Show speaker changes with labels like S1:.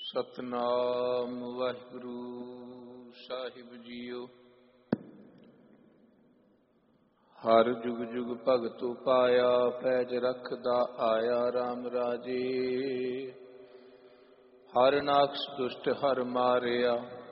S1: ਸਤਨਾਮ ਵਾਹਿਗੁਰੂ ਸਾਹਿਬ JIO. ਹਰ ਜੁਗ ਜੁਗ ਭਗਤੁ ਪਾਇਆ, ਪੈਜ ਰਖਦਾ ਆਇਆ RAM ਰਾਜੇ। ਹਰ ਨਾਕਸ ਦੁਸ਼ਟ ਹਰ ਮਾਰਿਆ,